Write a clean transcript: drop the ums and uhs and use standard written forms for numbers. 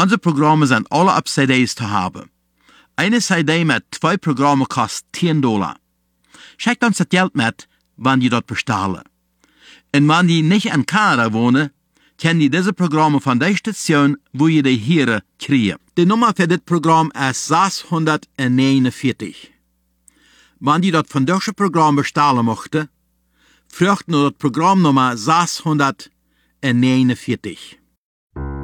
Unsere Programme sind alle auf CDs zu haben. Eine CD mit 2 Programmen kostet $10. Schickt uns das Geld mit, wenn die dort bestellen. Und wenn die nicht in Kanada wohnen, können die diese Programme von der Station, wo ihr die hier kriegen. Die Nummer für das Programm ist 649. Wenn die dort von deutschen Programm bestellen möchten, fragt nur das Programmnummer 649.